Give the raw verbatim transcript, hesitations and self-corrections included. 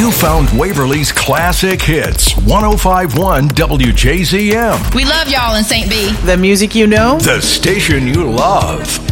You found Waverly's classic hits, one oh five point one W J Z M. We love y'all in Saint B. The music you know. The station you love.